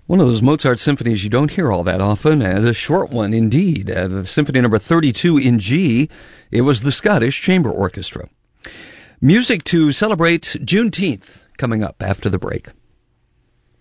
One of those Mozart symphonies you don't hear all that often, and a short one indeed. The Symphony Number 32 in G. It was the Scottish Chamber Orchestra. Music to celebrate Juneteenth coming up after the break.